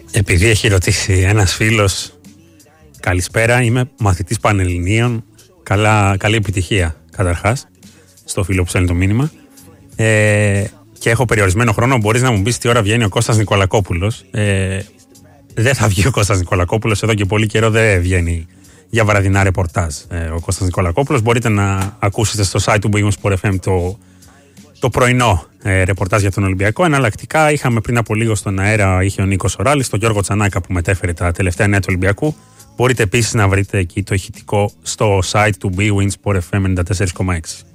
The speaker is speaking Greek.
Επειδή έχει ρωτήσει ένας φίλος, καλησπέρα, είμαι μαθητής Πανελληνίων. Καλή επιτυχία καταρχάς στο φίλο που στέλνει το μήνυμα. Και έχω περιορισμένο χρόνο. Μπορείς να μου πεις τι ώρα βγαίνει ο Κώστας Νικολακόπουλος? Δεν θα βγει ο Κώστας Νικολακόπουλος, εδώ και πολύ καιρό δεν βγαίνει για βραδινά ρεπορτάζ ο Κώστας Νικολακόπουλος. Μπορείτε να ακούσετε στο site του Big Win Sport FM το πρωινό ρεπορτάζ για τον Ολυμπιακό. Εναλλακτικά είχαμε πριν από λίγο στον αέρα, είχε ο Νίκος Οράλης, τον Γιώργο Τσανάκα που μετέφερε τα τελευταία νέα του Ολυμπιακού. Μπορείτε επίσης να βρείτε εκεί το ηχητικό στο site του Big Win Sport FM 94,6.